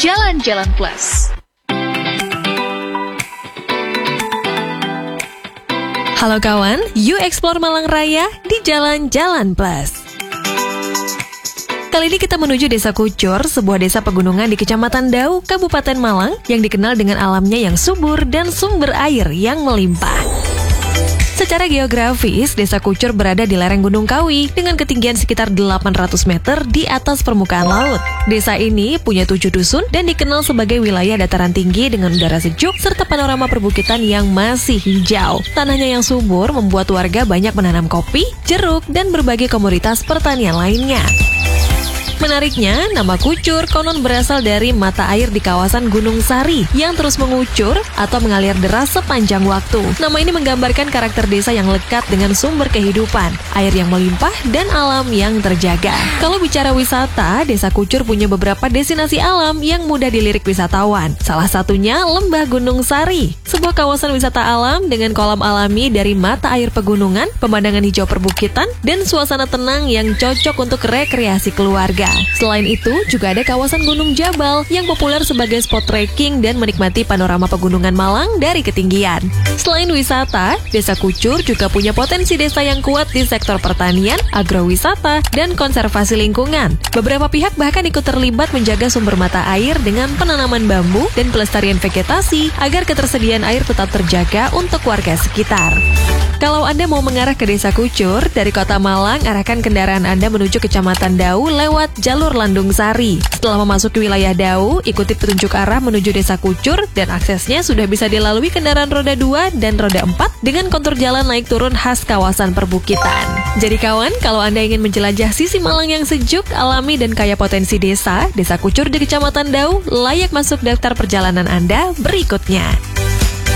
Jalan-Jalan Plus. Halo kawan, yuk explore Malang Raya di Jalan-Jalan Plus. Kali ini kita menuju Desa Kucur, sebuah desa pegunungan di Kecamatan Dau, Kabupaten Malang, yang dikenal dengan alamnya yang subur dan sumber air yang melimpah. Secara geografis, Desa Kucur berada di lereng Gunung Kawi dengan ketinggian sekitar 800 meter di atas permukaan laut. Desa ini punya 7 dusun dan dikenal sebagai wilayah dataran tinggi dengan udara sejuk serta panorama perbukitan yang masih hijau. Tanahnya yang subur membuat warga banyak menanam kopi, jeruk, dan berbagai komoditas pertanian lainnya. Menariknya, nama Kucur konon berasal dari mata air di kawasan Gunung Sari yang terus mengucur atau mengalir deras sepanjang waktu. Nama ini menggambarkan karakter desa yang lekat dengan sumber kehidupan, air yang melimpah, dan alam yang terjaga. Kalau bicara wisata, Desa Kucur punya beberapa destinasi alam yang mudah dilirik wisatawan. Salah satunya Lembah Gunung Sari, sebuah kawasan wisata alam dengan kolam alami dari mata air pegunungan, pemandangan hijau perbukitan, dan suasana tenang yang cocok untuk rekreasi keluarga. Selain itu, juga ada kawasan Gunung Jabal yang populer sebagai spot trekking dan menikmati panorama pegunungan Malang dari ketinggian. Selain wisata, Desa Kucur juga punya potensi desa yang kuat di sektor pertanian, agrowisata, dan konservasi lingkungan. Beberapa pihak bahkan ikut terlibat menjaga sumber mata air dengan penanaman bambu dan pelestarian vegetasi agar ketersediaan air tetap terjaga untuk warga sekitar. Kalau Anda mau mengarah ke Desa Kucur, dari kota Malang, arahkan kendaraan Anda menuju Kecamatan Dau lewat jalur Landung Sari. Setelah memasuki wilayah Dau, ikuti petunjuk arah menuju Desa Kucur dan aksesnya sudah bisa dilalui kendaraan roda 2 dan roda 4 dengan kontur jalan naik turun khas kawasan perbukitan. Jadi kawan, kalau Anda ingin menjelajah sisi Malang yang sejuk, alami, dan kaya potensi desa, Desa Kucur di Kecamatan Dau layak masuk daftar perjalanan Anda berikutnya.